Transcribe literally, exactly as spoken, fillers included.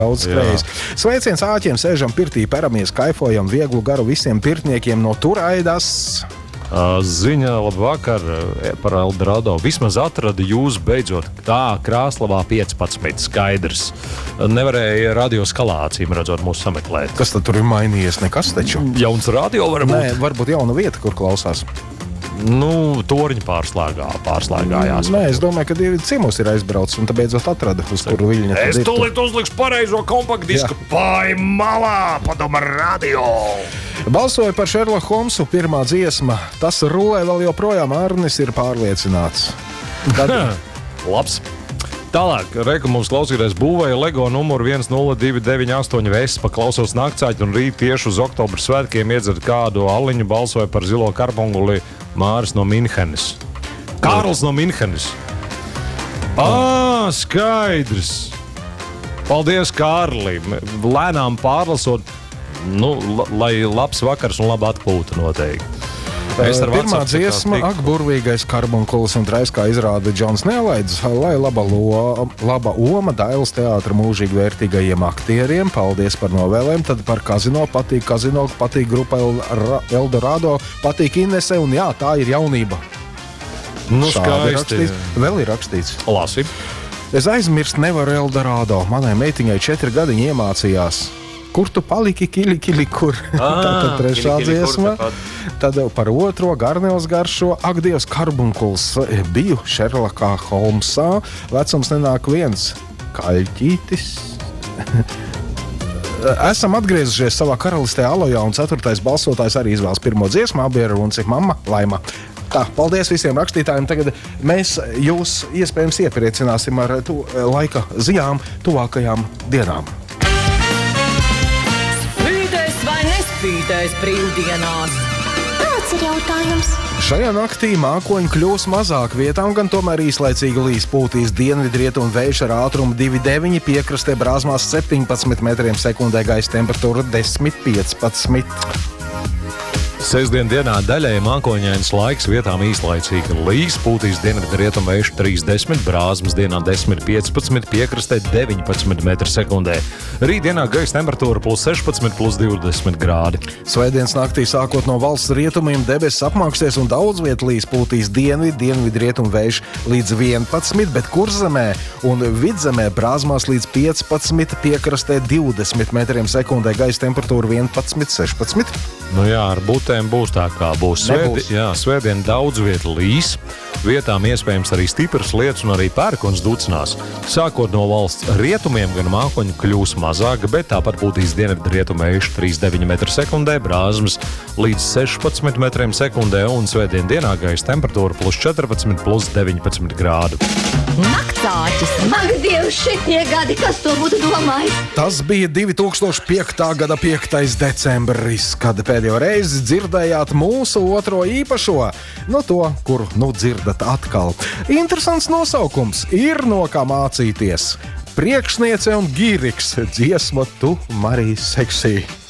daudz skrējas. Sveiciens āķiem, sēžam pirtī, peramies, kaifojam, vieglu garu visiem pirtniekiem no Turaidas. Ziņa labvakar par Eldorado. Vismaz atrada jūs beidzot tā Krāslavā piecpadsmit. Skaidrs. Nevarēja radioskalāciju, redzot, mūs sameklēt. Kas tad tur ir mainījies? Nekas taču. Jauns radio varbūt? Nē, varbūt jauna vieta, kur klausās. Nu, Toriņa pārslēgā, pārslēgājās. Nē, es domāju, ka divi ciemos ir aizbraucis un tā beidzot atrada, uz kuru viļņa tad ir. Es tūlīt uzlikšu pareizo kompaktdisku. Pai malā, padoma radio. Balsoja par Šerloku Holmsu, pirmā dziesma. Tas rulē vēl joprojām, Arnis ir pārliecināts. Tad... Labs. Tālāk, Reika mums klausīties būvēja Lego numuru viens nulle divi deviņi astoņi Vespa, klausos naktsāķi un rīt tieši uz oktobra svētkiem iedzert kādu aliņu, balsoja par zilo karbonguli Māris no Minhenes. Kārls no Minhenes. Ā, skaidrs. Paldies, Kārlim. Lēnām pārlasot. Nu, lai labs vakars un laba atpūta noteikti. Pirmā dziesma, ak, burvīgais karbonkulis un traiskā izrāda Džons Neelaids, lai laba, lo, laba oma Dailas teātra mūžīgi vērtīgajiem aktieriem. Paldies par novēlēm. Tad par Kazino patīk Kazino, patīk grupa Eldorado, patīk Inese un jā, tā ir jaunība. Nu, Šādi skaisti. Rakstīts. Vēl ir rakstīts. Lasi. Es aizmirst nevaru Eldorado. Manai meitiņai četri gadiņi iemācījās. Kur tu paliki, kili, kili, kur? À, Tātad trešā kili, kili, dziesma. kur, Tad par otro Garnēls garšo. Ak, Dievs, karbunkuls. Biju Šerlokā Holmsā. Vecums nenāk viens. Kaļķītis. Esam atgriezušies savā karalistē Alojā un ceturtais balsotājs arī izvēlas pirmo dziesmu. Abi ir un cik mamma Laima. Tā, paldies visiem rakstītājiem. Tagad mēs jūs iespējams iepriecināsim ar tu, laika ziņām tuvākajām dienām. Spīdēs brīvdienās. Tāds ir jautājums. Šajā naktī mākoņi kļūs mazāk vietām, gan tomēr īslaicīgi līs pūtīs dienvidrietumu vējš ar ātrumu divi deviņi, piekrastē Brāzmās septiņpadsmit metriem sekundē, gaisa temperatūra desmit piecpadsmit. Sestdien dienā daļai mākoņains laiks, vietām īslaicīgi līs, pūtīs dienvidrietumu vējš trīsdesmit, Brāzmas dienā desmit piecpadsmit, piekrastē deviņpadsmit metri sekundē. Rītdienā gaisa temperatūra plus sešpadsmit, plus divdesmit grādi. Svētdienas naktī sākot no valsts rietumiem debesis apmāksies un daudz viet līs, pūtīs dienvid, dienvidrietumu vējš līdz vienpadsmit, bet Kurzemē un Vidzemē Brāzmās līdz piecpadsmit, piekrastē divdesmit metriem sekundē, gaisa temperatūra vienpadsmit, sešpadsmit. Nu jā, ar butēm būs tā kā būs. Svētdien, jā, svētdien daudz vietu līs, vietām iespējams arī stipras lietus un arī pērkons ducinās. Sākot no valsts rietumiem gan mākoņu kļūs mazāk, bet tāpat būtīs dienvidrietumu vējš trīs deviņi metri sekundē, Brāzmas līdz sešpadsmit metriem sekundē un svētdien dienā gaisa temperatūra plus četrpadsmit, plus deviņpadsmit grādu. Naktsāķis. Ak, Dievs, šitie gadi, kas to būtu domājis? Tas bija divi tūkstoši piekta gada piektais decembris, kad pēdējo reizi dzirdējāt mūsu otro īpašo, no to, kuru nu dzirdat atkal. Interesants nosaukums, ir no kā mācīties. Priekšniece un Gīriks, dziesma Tu, Marija, seksī.